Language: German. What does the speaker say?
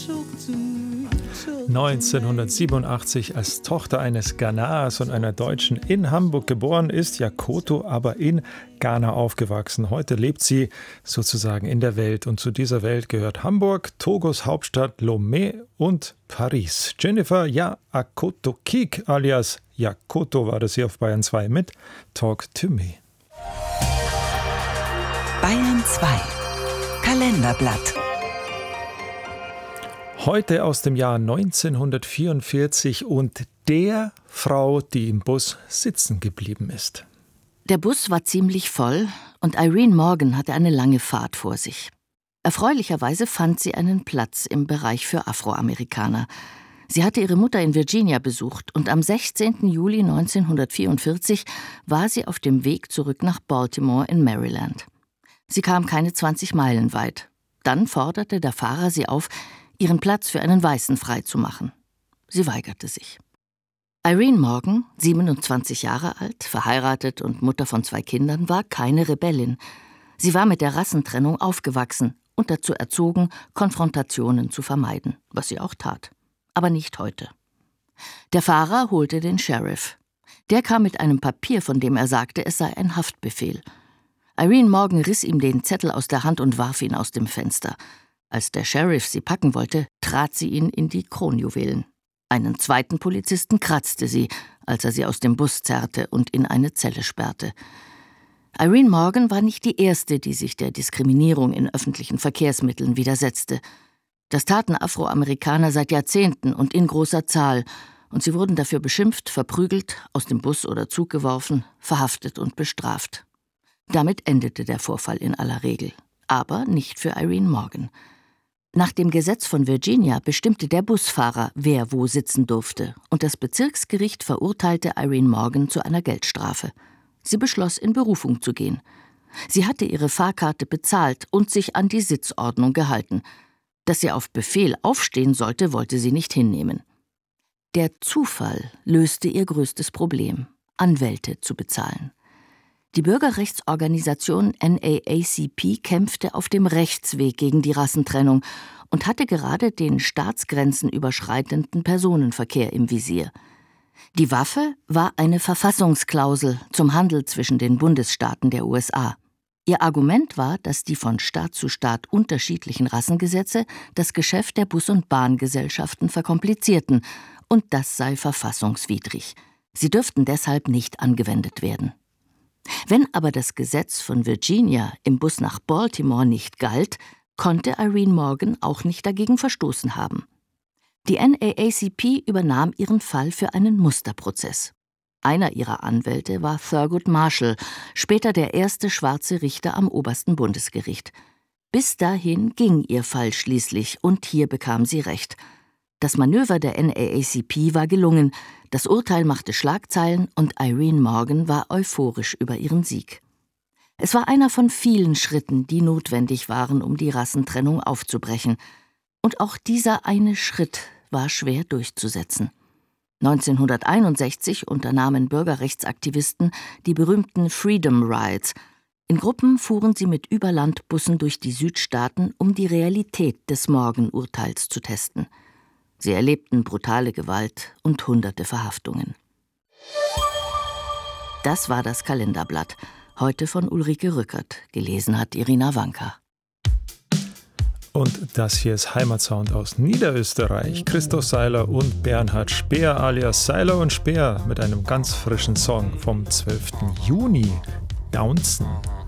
1987 als Tochter eines Ghanars und einer Deutschen in Hamburg geboren, ist Jakoto aber in Ghana aufgewachsen. Heute lebt sie sozusagen in der Welt und zu dieser Welt gehört Hamburg, Togos Hauptstadt Lomé und Paris. Jennifer Akoto Kik alias Jakoto war das hier auf Bayern 2 mit Talk to Me. Bayern 2 Kalenderblatt. Heute aus dem Jahr 1944 und der Frau, die im Bus sitzen geblieben ist. Der Bus war ziemlich voll und Irene Morgan hatte eine lange Fahrt vor sich. Erfreulicherweise fand sie einen Platz im Bereich für Afroamerikaner. Sie hatte ihre Mutter in Virginia besucht und am 16. Juli 1944 war sie auf dem Weg zurück nach Baltimore in Maryland. Sie kam keine 20 Meilen weit. Dann forderte der Fahrer sie auf, ihren Platz für einen Weißen freizumachen. Sie weigerte sich. Irene Morgan, 27 Jahre alt, verheiratet und Mutter von 2 Kindern, war keine Rebellin. Sie war mit der Rassentrennung aufgewachsen und dazu erzogen, Konfrontationen zu vermeiden, was sie auch tat. Aber nicht heute. Der Fahrer holte den Sheriff. Der kam mit einem Papier, von dem er sagte, es sei ein Haftbefehl. Irene Morgan riss ihm den Zettel aus der Hand und warf ihn aus dem Fenster. Als der Sheriff sie packen wollte, trat sie ihn in die Kronjuwelen. Einen zweiten Polizisten kratzte sie, als er sie aus dem Bus zerrte und in eine Zelle sperrte. Irene Morgan war nicht die erste, die sich der Diskriminierung in öffentlichen Verkehrsmitteln widersetzte. Das taten Afroamerikaner seit Jahrzehnten und in großer Zahl, und sie wurden dafür beschimpft, verprügelt, aus dem Bus oder Zug geworfen, verhaftet und bestraft. Damit endete der Vorfall in aller Regel, aber nicht für Irene Morgan. Nach dem Gesetz von Virginia bestimmte der Busfahrer, wer wo sitzen durfte, und das Bezirksgericht verurteilte Irene Morgan zu einer Geldstrafe. Sie beschloss, in Berufung zu gehen. Sie hatte ihre Fahrkarte bezahlt und sich an die Sitzordnung gehalten. Dass sie auf Befehl aufstehen sollte, wollte sie nicht hinnehmen. Der Zufall löste ihr größtes Problem: Anwälte zu bezahlen. Die Bürgerrechtsorganisation NAACP kämpfte auf dem Rechtsweg gegen die Rassentrennung und hatte gerade den staatsgrenzenüberschreitenden Personenverkehr im Visier. Die Waffe war eine Verfassungsklausel zum Handel zwischen den Bundesstaaten der USA. Ihr Argument war, dass die von Staat zu Staat unterschiedlichen Rassengesetze das Geschäft der Bus- und Bahngesellschaften verkomplizierten, und das sei verfassungswidrig. Sie dürften deshalb nicht angewendet werden. Wenn aber das Gesetz von Virginia im Bus nach Baltimore nicht galt, konnte Irene Morgan auch nicht dagegen verstoßen haben. Die NAACP übernahm ihren Fall für einen Musterprozess. Einer ihrer Anwälte war Thurgood Marshall, später der erste schwarze Richter am obersten Bundesgericht. Bis dahin ging ihr Fall schließlich und hier bekam sie Recht. Das Manöver der NAACP war gelungen, das Urteil machte Schlagzeilen und Irene Morgan war euphorisch über ihren Sieg. Es war einer von vielen Schritten, die notwendig waren, um die Rassentrennung aufzubrechen. Und auch dieser eine Schritt war schwer durchzusetzen. 1961 unternahmen Bürgerrechtsaktivisten die berühmten Freedom Rides. In Gruppen fuhren sie mit Überlandbussen durch die Südstaaten, um die Realität des Morgan-Urteils zu testen. Sie erlebten brutale Gewalt und hunderte Verhaftungen. Das war das Kalenderblatt. Heute von Ulrike Rückert. Gelesen hat Irina Wanka. Und das hier ist Heimatsound aus Niederösterreich. Christoph Seiler und Bernhard Speer alias Seiler und Speer mit einem ganz frischen Song vom 12. Juni. Downson.